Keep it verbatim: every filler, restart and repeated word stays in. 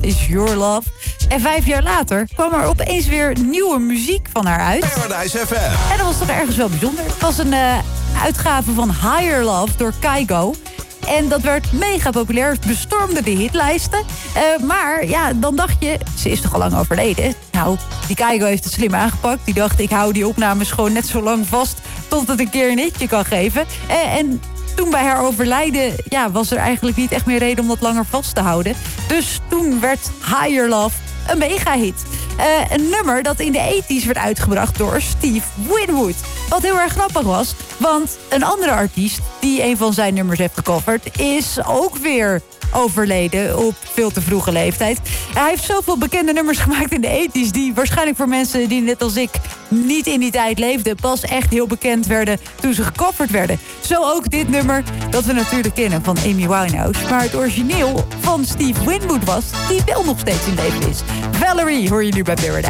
Is Your Love. En vijf jaar later kwam er opeens weer nieuwe muziek van haar uit. Paradise F M. En dat was toch ergens wel bijzonder. Het was een uh, uitgave van Higher Love door Kygo. En dat werd mega populair, het bestormde de hitlijsten. Uh, maar ja, dan dacht je, ze is toch al lang overleden? Nou, die Kygo heeft het slim aangepakt. Die dacht, ik hou die opnames gewoon net zo lang vast tot het een keer een hitje kan geven. Uh, en toen bij haar overlijden, ja, was er eigenlijk niet echt meer reden om dat langer vast te houden. Dus toen werd Higher Love een mega-hit. Uh, een nummer dat in de tachtiger werd uitgebracht door Steve Winwood. Wat heel erg grappig was, want een andere artiest die een van zijn nummers heeft gecoverd is ook weer overleden op veel te vroege leeftijd. Hij heeft zoveel bekende nummers gemaakt in de tachtiger die waarschijnlijk voor mensen die net als ik niet in die tijd leefden pas echt heel bekend werden toen ze gecoverd werden. Zo ook dit nummer dat we natuurlijk kennen van Amy Winehouse. Maar het origineel van Steve Winwood was, die wel nog steeds in leven is. Valerie hoor je nu bij Paradise.